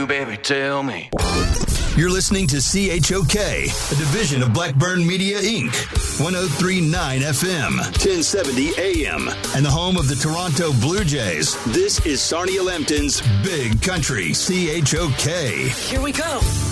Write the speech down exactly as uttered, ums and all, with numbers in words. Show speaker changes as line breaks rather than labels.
Baby, tell me.
You're listening to C H O K, a division of Blackburn Media, Incorporated. one oh three point nine F M, ten seventy A M, and the home of the Toronto Blue Jays. This is Sarnia Lambton's Big Country C H O K.
Here we go.